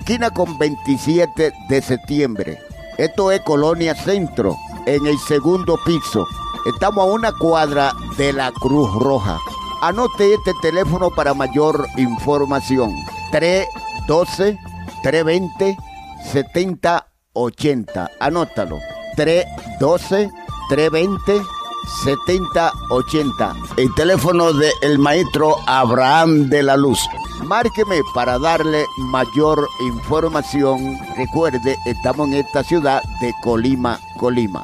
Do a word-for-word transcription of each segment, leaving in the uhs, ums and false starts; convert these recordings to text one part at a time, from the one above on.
esquina con veintisiete de septiembre. Esto es Colonia Centro, en el segundo piso. Estamos a una cuadra de la Cruz Roja. Anote este teléfono para mayor información. tres uno dos, tres dos cero, siete cero ocho cero. Anótalo. tres uno dos, tres dos cero, siete cero ocho cero. El teléfono del maestro Abraham de la Luz. Márqueme para darle mayor información. Recuerde, estamos en esta ciudad de Colima, Colima.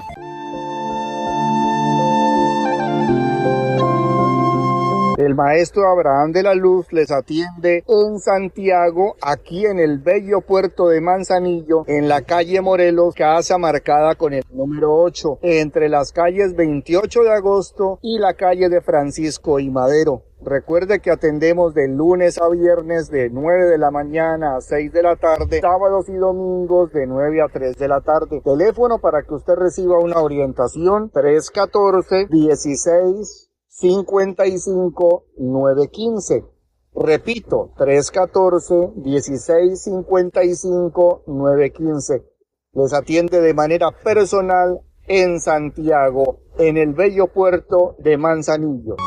El maestro Abraham de la Luz les atiende en Santiago, aquí en el bello puerto de Manzanillo, en la calle Morelos, casa marcada con el número ocho, entre las calles veintiocho de agosto y la calle de Francisco y Madero. Recuerde que atendemos de lunes a viernes de nueve de la mañana a seis de la tarde, sábados y domingos de nueve a tres de la tarde. Teléfono para que usted reciba una orientación: tres uno cuatro, dieciséis, cincuenta y cinco, nueve quince. Repito, tres uno cuatro, dieciséis, cincuenta y cinco, nueve quince. Les atiende de manera personal en Santiago, en el bello puerto de Manzanillo.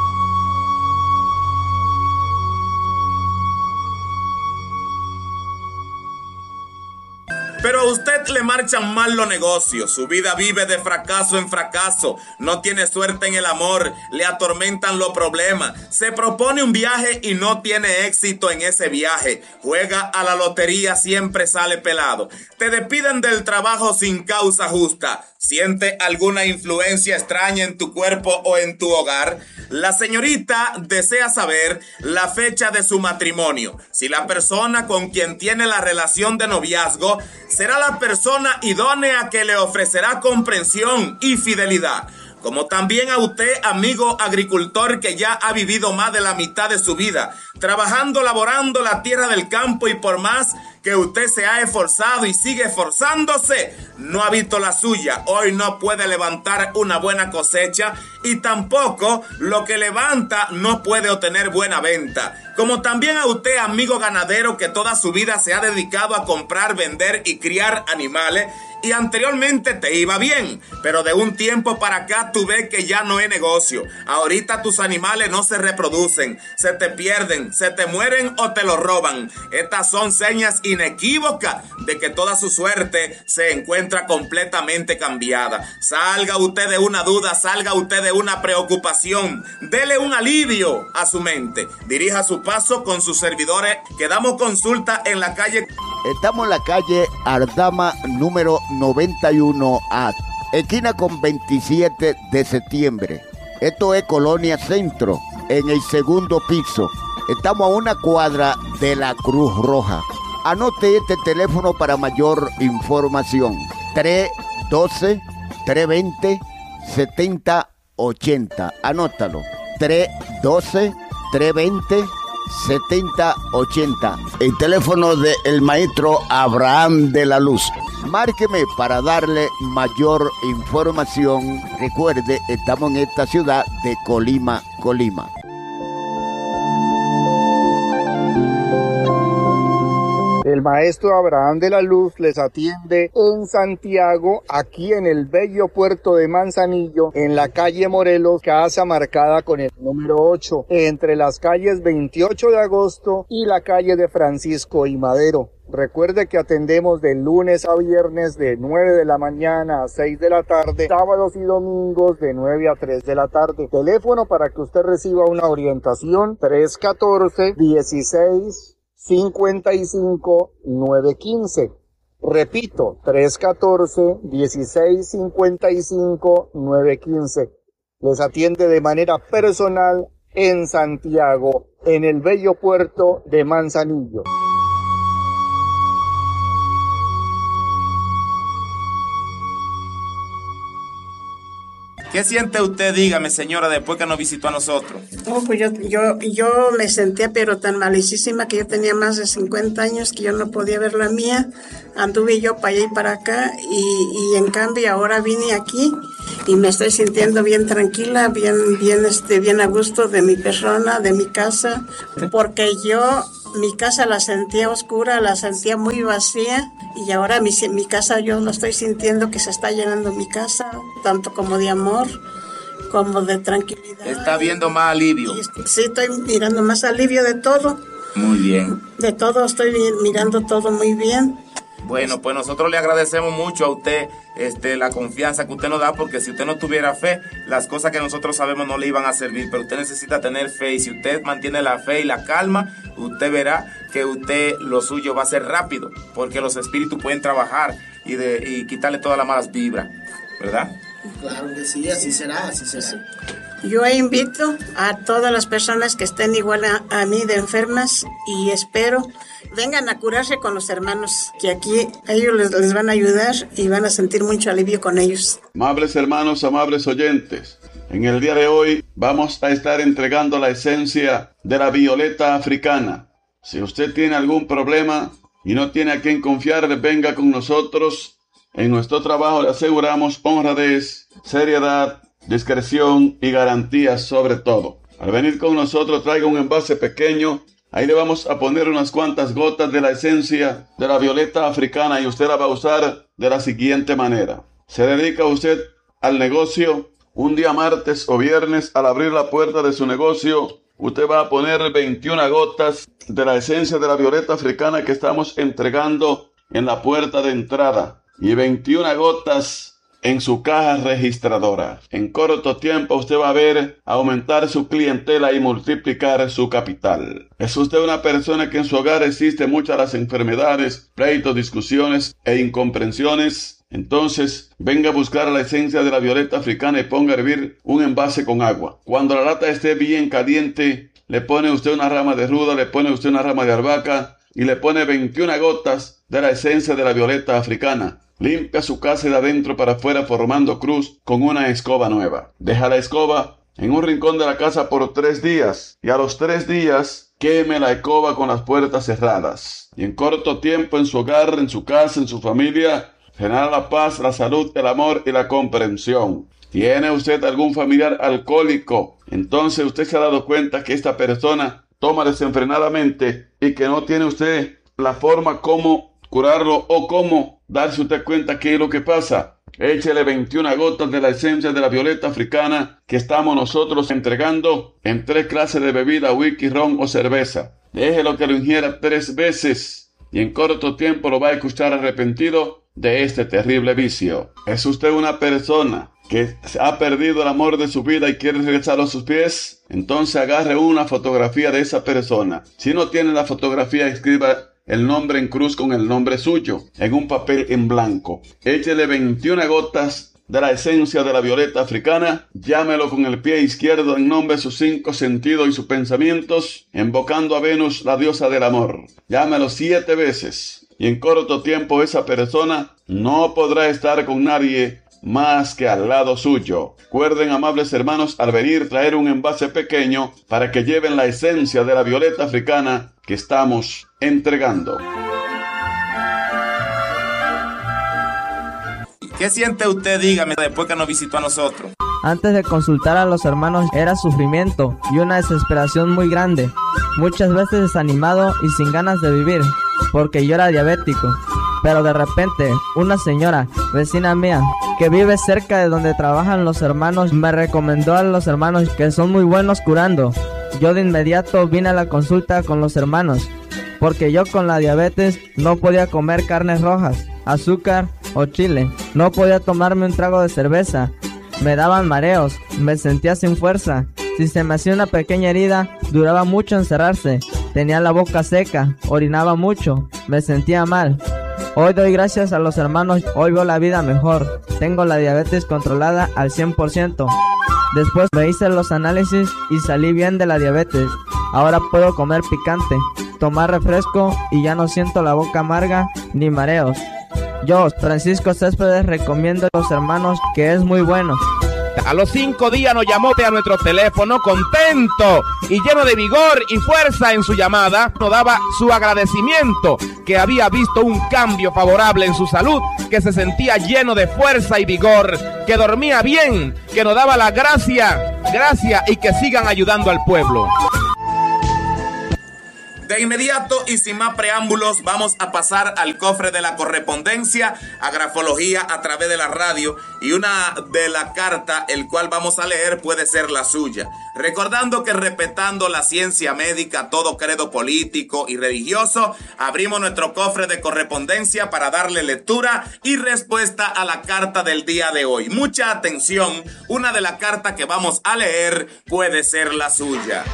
Pero a usted le marchan mal los negocios, su vida vive de fracaso en fracaso, no tiene suerte en el amor, le atormentan los problemas, se propone un viaje y no tiene éxito en ese viaje, juega a la lotería, siempre sale pelado, te despiden del trabajo sin causa justa, siente alguna influencia extraña en tu cuerpo o en tu hogar. La señorita desea saber la fecha de su matrimonio, si la persona con quien tiene la relación de noviazgo será la persona idónea que le ofrecerá comprensión y fidelidad. Como también a usted, amigo agricultor que ya ha vivido más de la mitad de su vida, trabajando, laborando la tierra del campo, y por más que usted se ha esforzado y sigue esforzándose, no ha visto la suya. Hoy no puede levantar una buena cosecha y tampoco lo que levanta no puede obtener buena venta. Como también a usted, amigo ganadero, que toda su vida se ha dedicado a comprar, vender y criar animales, y anteriormente te iba bien, pero de un tiempo para acá tú ves que ya no es negocio. Ahorita tus animales no se reproducen, se te pierden, se te mueren o te los roban. Estas son señas inequívocas de que toda su suerte se encuentra completamente cambiada. Salga usted de una duda, salga usted de una preocupación, dele un alivio a su mente, dirija su paso con sus servidores, que damos consulta en la calle. Estamos en la calle Ardama número noventa y uno A, esquina con veintisiete de septiembre. Esto es Colonia Centro, en el segundo piso. Estamos a una cuadra de la Cruz Roja. Anote este teléfono para mayor información: tres uno dos, tres dos cero, siete cero ocho cero. Anótalo. tres uno dos, tres dos cero, siete cero ocho cero. El teléfono del maestro Abraham de la Luz. Márqueme para darle mayor información. Recuerde, estamos en esta ciudad de Colima, Colima. El maestro Abraham de la Luz les atiende en Santiago, aquí en el bello puerto de Manzanillo, en la calle Morelos, casa marcada con el número ocho, entre las calles veintiocho de agosto y la calle de Francisco y Madero. Recuerde que atendemos de lunes a viernes de nueve de la mañana a seis de la tarde, sábados y domingos de nueve a tres de la tarde. Teléfono para que usted reciba una orientación: tres uno cuatro, dieciséis, cincuenta y cinco, nueve quince. Repito, tres uno cuatro, dieciséis, cincuenta y cinco, nueve quince. Les atiende de manera personal en Santiago, en el bello puerto de Manzanillo. ¿Qué siente usted, dígame, señora, después que nos visitó a nosotros? Oh, pues yo, yo, yo me sentía pero tan malicísima que yo tenía más de cincuenta años que yo no podía ver la mía. Anduve yo para allá y para acá y, y en cambio ahora vine aquí y me estoy sintiendo bien tranquila, bien, bien, este, bien a gusto de mi persona, de mi casa, porque yo mi casa la sentía oscura, la sentía muy vacía, y ahora mi, mi casa yo lo estoy sintiendo que se está llenando mi casa, tanto como de amor, como de tranquilidad. ¿Está viendo más alivio? Sí, estoy mirando más alivio de todo. Muy bien. De todo, estoy mirando todo muy bien. Bueno, pues nosotros le agradecemos mucho a usted este, la confianza que usted nos da, porque si usted no tuviera fe, las cosas que nosotros sabemos no le iban a servir, pero usted necesita tener fe, y si usted mantiene la fe y la calma, usted verá que usted lo suyo va a ser rápido, porque los espíritus pueden trabajar y, de, y quitarle todas las malas vibras, ¿verdad? Claro que sí, así será, así será. Yo invito a todas las personas que estén igual a, a mí de enfermas, y espero vengan a curarse con los hermanos, que aquí ellos les, les van a ayudar y van a sentir mucho alivio con ellos. Amables hermanos, amables oyentes, en el día de hoy vamos a estar entregando la esencia de la violeta africana. Si usted tiene algún problema y no tiene a quien confiar, venga con nosotros. En nuestro trabajo le aseguramos honradez, seriedad, discreción y garantías sobre todo. Al venir con nosotros, traiga un envase pequeño. Ahí le vamos a poner unas cuantas gotas de la esencia de la violeta africana, y usted la va a usar de la siguiente manera. Se dedica usted al negocio. Un día martes o viernes, al abrir la puerta de su negocio, usted va a poner veintiuna gotas de la esencia de la violeta africana que estamos entregando en la puerta de entrada, y veintiuna gotas en su caja registradora. En corto tiempo usted va a ver aumentar su clientela y multiplicar su capital. ¿Es usted una persona que en su hogar existen muchas las enfermedades, pleitos, discusiones e incomprensiones? Entonces, venga a buscar la esencia de la violeta africana y ponga a hervir un envase con agua. Cuando la lata esté bien caliente, le pone usted una rama de ruda, le pone usted una rama de albahaca y le pone veintiuna gotas de la esencia de la violeta africana. Limpia su casa de adentro para afuera formando cruz con una escoba nueva. Deja la escoba en un rincón de la casa por tres días, y a los tres días queme la escoba con las puertas cerradas. Y en corto tiempo en su hogar, en su casa, en su familia, reinará la paz, la salud, el amor y la comprensión. ¿Tiene usted algún familiar alcohólico? Entonces usted se ha dado cuenta que esta persona toma desenfrenadamente y que no tiene usted la forma como curarlo o cómo darse usted cuenta qué es lo que pasa. Échele veintiuna gotas de la esencia de la violeta africana que estamos nosotros entregando en tres clases de bebida, whisky, ron o cerveza. Déjelo que lo ingiera tres veces y en corto tiempo lo va a escuchar arrepentido de este terrible vicio. ¿Es usted una persona que ha perdido el amor de su vida y quiere regresar a sus pies? Entonces agarre una fotografía de esa persona. Si no tiene la fotografía, escriba el nombre en cruz con el nombre suyo en un papel en blanco. Échele veintiuna gotas de la esencia de la violeta africana. Llámelo con el pie izquierdo en nombre de sus cinco sentidos y sus pensamientos, invocando a Venus, la diosa del amor. Llámelo siete veces y en corto tiempo esa persona no podrá estar con nadie más que al lado suyo. Recuerden, amables hermanos, al venir traer un envase pequeño para que lleven la esencia de la violeta africana que estamos entregando. ¿Qué siente usted, dígame, después que nos visitó a nosotros? Antes de consultar a los hermanos era sufrimiento y una desesperación muy grande, muchas veces desanimado y sin ganas de vivir, porque yo era diabético. Pero de repente, una señora, vecina mía, que vive cerca de donde trabajan los hermanos, me recomendó a los hermanos que son muy buenos curando. Yo de inmediato vine a la consulta con los hermanos, porque yo con la diabetes no podía comer carnes rojas, azúcar o chile. No podía tomarme un trago de cerveza. Me daban mareos, me sentía sin fuerza. Si se me hacía una pequeña herida, duraba mucho en cerrarse. Tenía la boca seca, orinaba mucho, me sentía mal. Hoy doy gracias a los hermanos, hoy veo la vida mejor. Tengo la diabetes controlada al cien por ciento. Después me hice los análisis y salí bien de la diabetes. Ahora puedo comer picante, tomar refresco y ya no siento la boca amarga ni mareos. Yo, Francisco Céspedes, recomiendo a los hermanos que es muy bueno. A los cinco días nos llamó a nuestro teléfono contento y lleno de vigor y fuerza en su llamada. Nos daba su agradecimiento, que había visto un cambio favorable en su salud, que se sentía lleno de fuerza y vigor, que dormía bien, que nos daba la gracia, gracia y que sigan ayudando al pueblo. De inmediato y sin más preámbulos, vamos a pasar al cofre de la correspondencia, a grafología a través de la radio, y una de la carta, el cual vamos a leer, puede ser la suya. Recordando que respetando la ciencia médica, todo credo político y religioso, abrimos nuestro cofre de correspondencia para darle lectura y respuesta a la carta del día de hoy. Mucha atención, una de las cartas que vamos a leer puede ser la suya.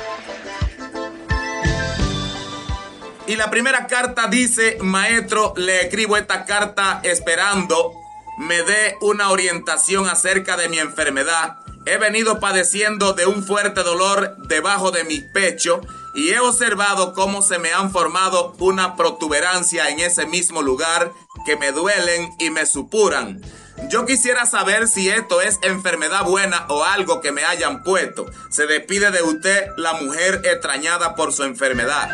Y la primera carta dice: maestro, le escribo esta carta esperando me dé una orientación acerca de mi enfermedad. He venido padeciendo de un fuerte dolor debajo de mi pecho y he observado cómo se me han formado una protuberancia en ese mismo lugar que me duelen y me supuran. Yo quisiera saber si esto es enfermedad buena o algo que me hayan puesto. Se despide de usted la mujer extrañada por su enfermedad.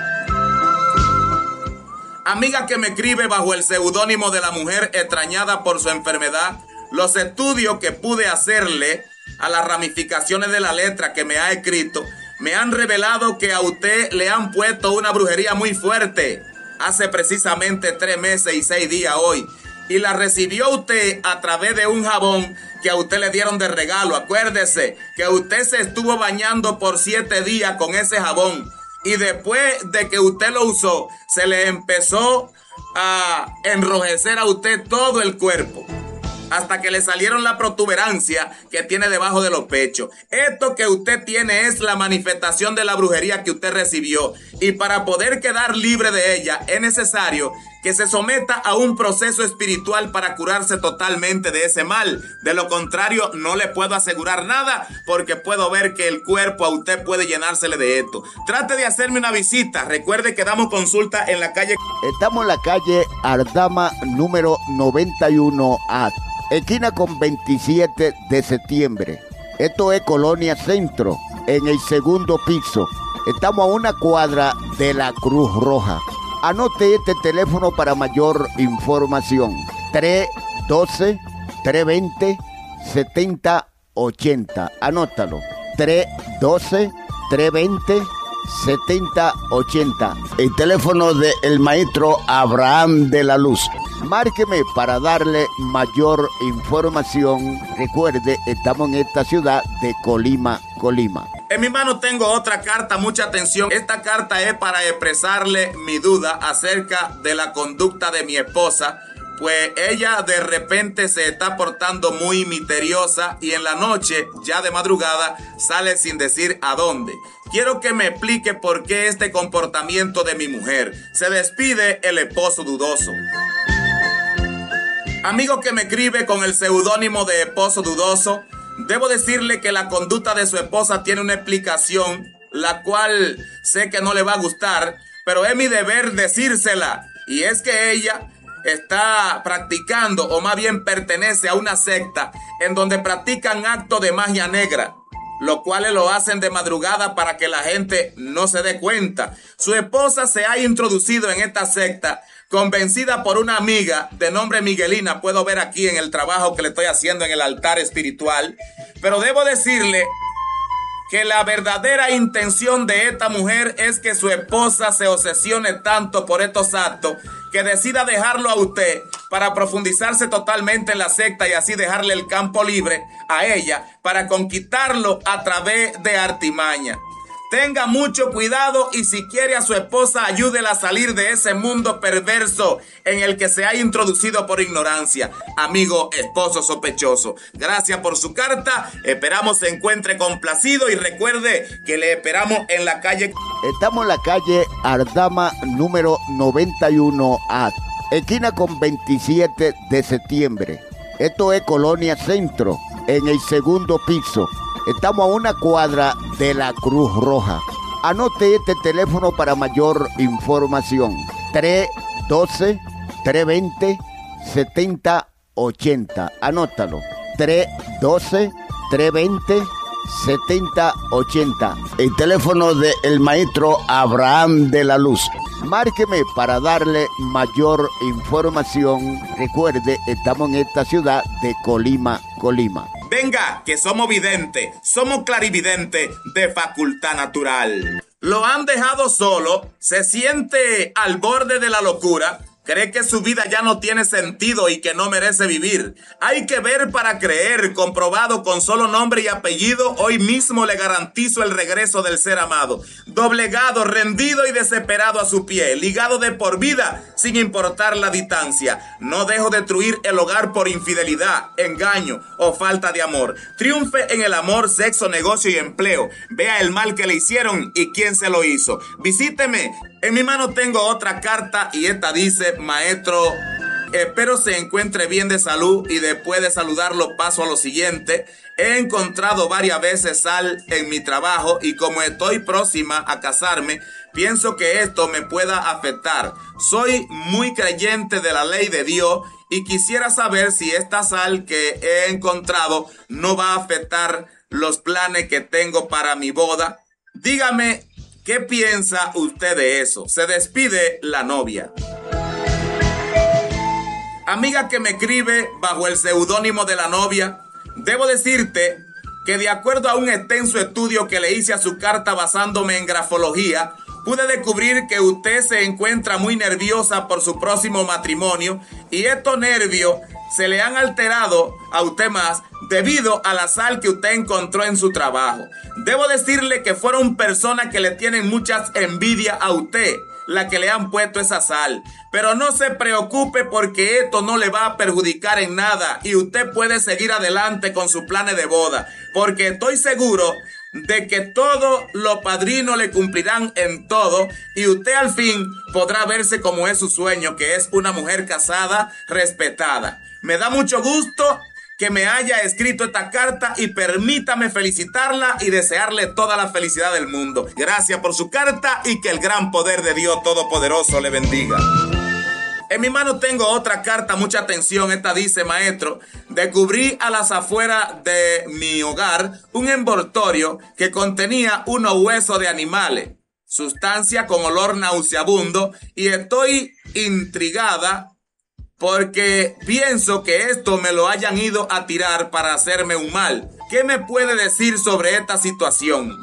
Amiga que me escribe bajo el seudónimo de la mujer extrañada por su enfermedad, los estudios que pude hacerle a las ramificaciones de la letra que me ha escrito me han revelado que a usted le han puesto una brujería muy fuerte hace precisamente tres meses y seis días hoy, y la recibió usted a través de un jabón que a usted le dieron de regalo. Acuérdese que usted se estuvo bañando por siete días con ese jabón. Y después de que usted lo usó, se le empezó a enrojecer a usted todo el cuerpo, hasta que le salieron la protuberancia que tiene debajo de los pechos. Esto que usted tiene es la manifestación de la brujería que usted recibió. Y para poder quedar libre de ella, es necesario que se someta a un proceso espiritual para curarse totalmente de ese mal. De lo contrario, no le puedo asegurar nada, porque puedo ver que el cuerpo a usted puede llenársele de esto. Trate de hacerme una visita. Recuerde que damos consulta en la calle. Estamos en la calle Ardama número noventa y uno A, esquina con veintisiete de septiembre. Esto es Colonia Centro, en el segundo piso. Estamos a una cuadra de la Cruz Roja. Anote este teléfono para mayor información: tres uno dos, tres dos cero, siete cero ocho cero. Anótalo: tres uno dos, tres dos cero, siete cero ocho cero. El teléfono del maestro Abraham de la Luz. Márqueme para darle mayor información. Recuerde, estamos en esta ciudad de Colima, Colima. En mi mano tengo otra carta, mucha atención. Esta carta es para expresarle mi duda acerca de la conducta de mi esposa, pues ella de repente se está portando muy misteriosa y en la noche, ya de madrugada, sale sin decir a dónde. Quiero que me explique por qué este comportamiento de mi mujer. Se despide el esposo dudoso. Amigo que me escribe con el seudónimo de esposo dudoso, debo decirle que la conducta de su esposa tiene una explicación, la cual sé que no le va a gustar, pero es mi deber decírsela. Y es que ella está practicando, o más bien pertenece a una secta en donde practican actos de magia negra, los cuales lo hacen de madrugada para que la gente no se dé cuenta. Su esposa se ha introducido en esta secta convencida por una amiga de nombre Miguelina. Puedo ver aquí en el trabajo que le estoy haciendo en el altar espiritual. Pero debo decirle que la verdadera intención de esta mujer es que su esposa se obsesione tanto por estos actos que decida dejarlo a usted para profundizarse totalmente en la secta y así dejarle el campo libre a ella para conquistarlo a través de artimaña. Tenga mucho cuidado y si quiere a su esposa, ayúdela a salir de ese mundo perverso en el que se ha introducido por ignorancia. Amigo esposo sospechoso, gracias por su carta. Esperamos se encuentre complacido y recuerde que le esperamos en la calle. Estamos en la calle Ardama número noventa y uno A, esquina con veintisiete de septiembre. Esto es Colonia Centro, en el segundo piso. Estamos a una cuadra de la Cruz Roja. Anote este teléfono para mayor información: tres uno dos, tres dos cero, siete cero ocho cero. Anótalo: tres uno dos, tres dos cero, siete cero ocho cero. El teléfono del maestro Abraham de la Luz. Márqueme para darle mayor información. Recuerde, estamos en esta ciudad de Colima, Colima. Venga, que somos videntes, somos clarividentes de facultad natural. Lo han dejado solo, se siente al borde de la locura, cree que su vida ya no tiene sentido y que no merece vivir. Hay que ver para creer, comprobado con solo nombre y apellido. Hoy mismo le garantizo el regreso del ser amado. Doblegado, rendido y desesperado a su pie, ligado de por vida, sin importar la distancia. No dejo destruir el hogar por infidelidad, engaño o falta de amor. Triunfe en el amor, sexo, negocio y empleo. Vea el mal que le hicieron y quién se lo hizo. Visíteme. En mi mano tengo otra carta y esta dice: maestro, espero se encuentre bien de salud, y después de saludarlo paso a lo siguiente. He encontrado varias veces sal en mi trabajo y como estoy próxima a casarme, pienso que esto me pueda afectar. Soy muy creyente de la ley de Dios y quisiera saber si esta sal que he encontrado no va a afectar los planes que tengo para mi boda. Dígame, ¿qué piensa usted de eso? Se despide la novia. Amiga que me escribe bajo el seudónimo de la novia, debo decirte que de acuerdo a un extenso estudio que le hice a su carta basándome en grafología, pude descubrir que usted se encuentra muy nerviosa por su próximo matrimonio y estos nervios se le han alterado a usted más debido a la sal que usted encontró en su trabajo. Debo decirle que fueron personas que le tienen muchas envidia a usted, la que le han puesto esa sal. Pero no se preocupe porque esto no le va a perjudicar en nada y usted puede seguir adelante con sus planes de boda, porque estoy seguro de que todos los padrinos le cumplirán en todo y usted al fin podrá verse como es su sueño, que es una mujer casada, respetada. Me da mucho gusto que me haya escrito esta carta y permítame felicitarla y desearle toda la felicidad del mundo. Gracias por su carta y que el gran poder de Dios Todopoderoso le bendiga. En mi mano tengo otra carta, mucha atención. Esta dice: maestro, descubrí a las afueras de mi hogar un envoltorio que contenía unos huesos de animales, sustancia con olor nauseabundo, y estoy intrigada porque pienso que esto me lo hayan ido a tirar para hacerme un mal. ¿Qué me puede decir sobre esta situación?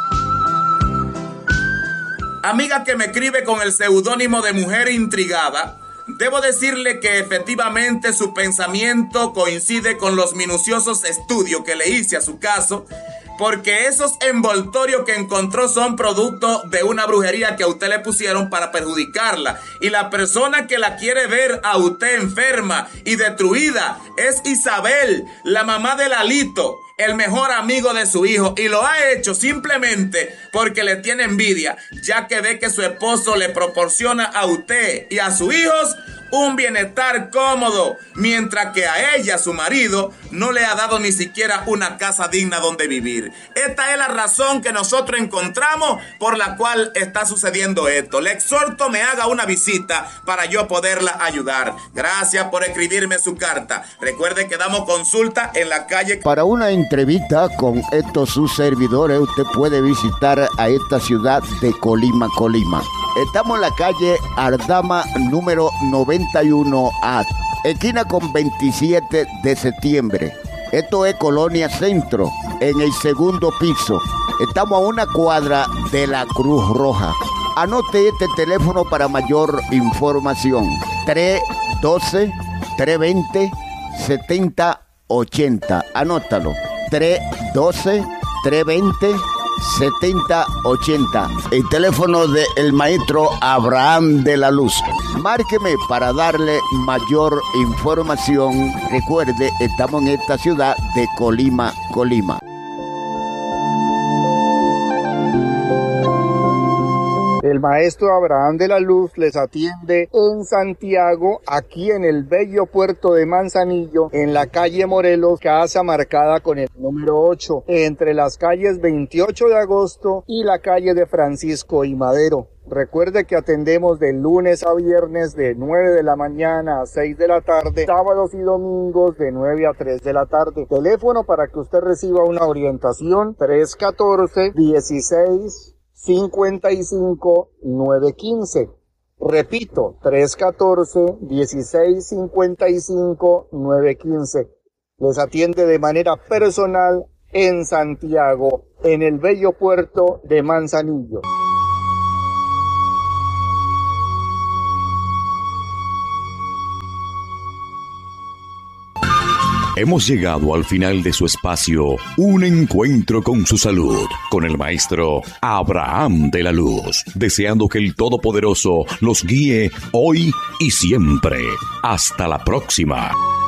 Amiga que me escribe con el seudónimo de Mujer Intrigada, debo decirle que efectivamente su pensamiento coincide con los minuciosos estudios que le hice a su caso, porque esos envoltorios que encontró son producto de una brujería que a usted le pusieron para perjudicarla. Y la persona que la quiere ver a usted enferma y destruida es Isabel, la mamá de Lalito, el mejor amigo de su hijo, y lo ha hecho simplemente porque le tiene envidia, ya que ve que su esposo le proporciona a usted y a sus hijos un bienestar cómodo, mientras que a ella, su marido, no le ha dado ni siquiera una casa digna donde vivir. Esta es la razón que nosotros encontramos por la cual está sucediendo esto. Le exhorto me haga una visita para yo poderla ayudar. Gracias por escribirme su carta. Recuerde que damos consulta en la calle. Para una entrevista con estos sus servidores, usted puede visitar a esta ciudad de Colima, Colima. Estamos en la calle Ardama número noventa y uno A, esquina con veintisiete de septiembre. Esto es Colonia Centro, en el segundo piso. Estamos a una cuadra de la Cruz Roja. Anote este teléfono para mayor información: tres uno dos, tres dos cero, siete cero ocho cero. Anótalo: tres uno dos, tres dos cero, siete cero ocho cero. El teléfono del maestro Abraham de la Luz. Márqueme para darle mayor información. Recuerde, estamos en esta ciudad de Colima, Colima. El maestro Abraham de la Luz les atiende en Santiago, aquí en el bello puerto de Manzanillo, en la calle Morelos, casa marcada con el número ocho, entre las calles veintiocho de agosto y la calle de Francisco y Madero. Recuerde que atendemos de lunes a viernes de nueve de la mañana a seis de la tarde, sábados y domingos de nueve a tres de la tarde. Teléfono para que usted reciba una orientación: tres uno cuatro, dieciséis cincuenta y cinco, nueve quince. Repito, tres uno cuatro, dieciséis cincuenta y cinco, nueve quince. Les atiende de manera personal en Santiago, en el bello puerto de Manzanillo. Hemos llegado al final de su espacio, Un Encuentro con su Salud, con el maestro Abraham de la Luz, deseando que el Todopoderoso los guíe hoy y siempre. Hasta la próxima.